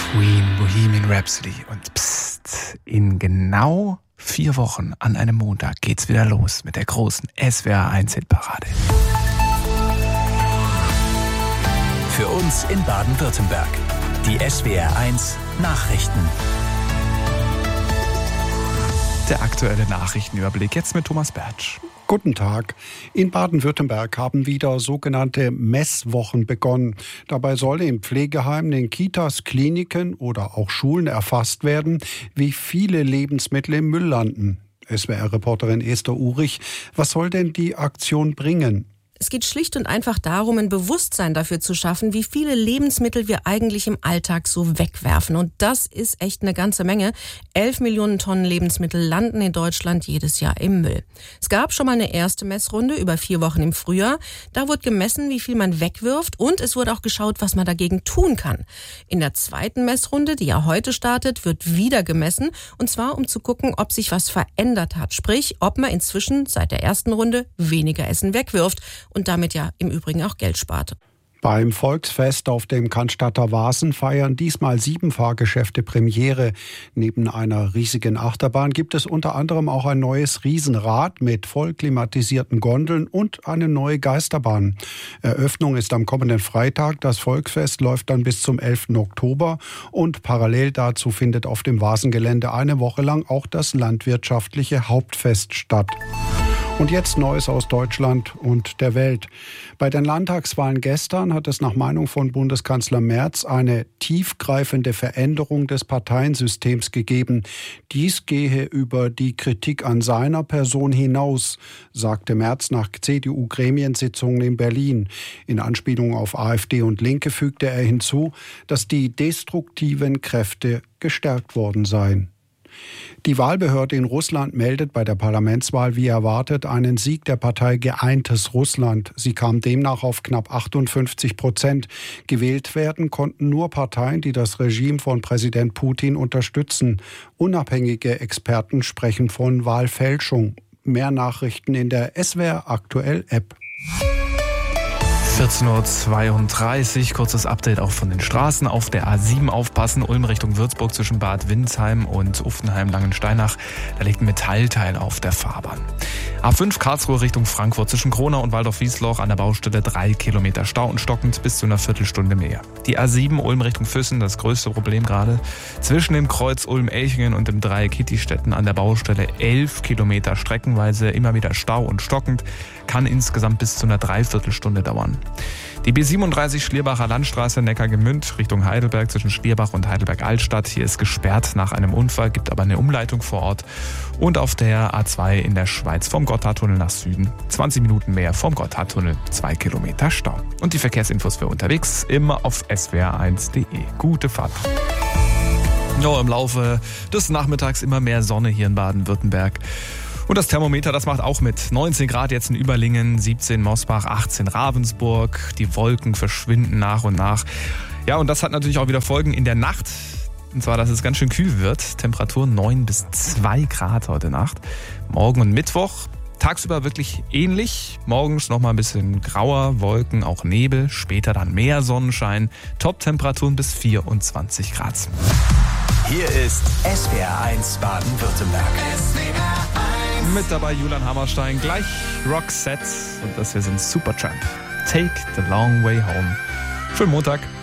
Queen, Bohemian Rhapsody. Und psst, in genau 4 Wochen an einem Montag geht's wieder los mit der großen SWR1-Hitparade. Für uns in Baden-Württemberg. Die SWR1 Nachrichten. Der aktuelle Nachrichtenüberblick jetzt mit Thomas Bertsch. Guten Tag. In Baden-Württemberg haben wieder sogenannte Messwochen begonnen. Dabei soll in Pflegeheimen, in Kitas, Kliniken oder auch Schulen erfasst werden, wie viele Lebensmittel im Müll landen. SWR-Reporterin Esther Urich, was soll denn die Aktion bringen? Es geht schlicht und einfach darum, ein Bewusstsein dafür zu schaffen, wie viele Lebensmittel wir eigentlich im Alltag so wegwerfen. Und das ist echt eine ganze Menge. 11 Millionen Tonnen Lebensmittel landen in Deutschland jedes Jahr im Müll. Es gab schon mal eine erste Messrunde über 4 Wochen im Frühjahr. Da wurde gemessen, wie viel man wegwirft, und es wurde auch geschaut, was man dagegen tun kann. In der zweiten Messrunde, die ja heute startet, wird wieder gemessen. Und zwar, um zu gucken, ob sich was verändert hat. Sprich, ob man inzwischen seit der ersten Runde weniger Essen wegwirft und damit ja im Übrigen auch Geld spart. Beim Volksfest auf dem Cannstatter Wasen feiern diesmal 7 Fahrgeschäfte Premiere. Neben einer riesigen Achterbahn gibt es unter anderem auch ein neues Riesenrad mit voll klimatisierten Gondeln und eine neue Geisterbahn. Eröffnung ist am kommenden Freitag. Das Volksfest läuft dann bis zum 11. Oktober und parallel dazu findet auf dem Wasengelände eine Woche lang auch das landwirtschaftliche Hauptfest statt. Und jetzt Neues aus Deutschland und der Welt. Bei den Landtagswahlen gestern hat es nach Meinung von Bundeskanzler Merz eine tiefgreifende Veränderung des Parteiensystems gegeben. Dies gehe über die Kritik an seiner Person hinaus, sagte Merz nach CDU-Gremiensitzungen in Berlin. In Anspielung auf AfD und Linke fügte er hinzu, dass die destruktiven Kräfte gestärkt worden seien. Die Wahlbehörde in Russland meldet bei der Parlamentswahl wie erwartet einen Sieg der Partei Geeintes Russland. Sie kam demnach auf knapp 58%. Gewählt werden konnten nur Parteien, die das Regime von Präsident Putin unterstützen. Unabhängige Experten sprechen von Wahlfälschung. Mehr Nachrichten in der SWR Aktuell App. 14.32 Uhr, kurzes Update auch von den Straßen. Auf der A7 aufpassen, Ulm Richtung Würzburg zwischen Bad Windsheim und Uffenheim-Langensteinach. Da liegt ein Metallteil auf der Fahrbahn. A5 Karlsruhe Richtung Frankfurt zwischen Kronau und Waldorf-Wiesloch an der Baustelle 3 Kilometer Stau und stockend bis zu einer Viertelstunde mehr. Die A7 Ulm Richtung Füssen, das größte Problem gerade. Zwischen dem Kreuz Ulm-Elchingen und dem Dreieck Kittistetten an der Baustelle 11 Kilometer streckenweise immer wieder Stau und stockend. Kann insgesamt bis zu einer Dreiviertelstunde dauern. Die B37 Schlierbacher Landstraße Neckargemünd Richtung Heidelberg zwischen Schlierbach und Heidelberg-Altstadt. Hier ist gesperrt nach einem Unfall, gibt aber eine Umleitung vor Ort. Und auf der A2 in der Schweiz vom Gotthardtunnel nach Süden 20 Minuten mehr vom Gotthardtunnel, 2 Kilometer Stau. Und die Verkehrsinfos für unterwegs immer auf swr1.de. Gute Fahrt. Ja, im Laufe des Nachmittags immer mehr Sonne hier in Baden-Württemberg. Und das Thermometer, das macht auch mit. 19 Grad jetzt in Überlingen, 17 Mosbach, 18 Ravensburg. Die Wolken verschwinden nach und nach. Ja, und das hat natürlich auch wieder Folgen in der Nacht. Und zwar, dass es ganz schön kühl wird. Temperatur 9 bis 2 Grad heute Nacht. Morgen und Mittwoch tagsüber wirklich ähnlich. Morgens noch mal ein bisschen grauer, Wolken, auch Nebel. Später dann mehr Sonnenschein. Top-Temperaturen bis 24 Grad. Hier ist SWR1 Baden-Württemberg. Mit dabei Julian Hammerstein, gleich Roxette und das hier sind Supertramp. Take the long way home. Schönen Montag.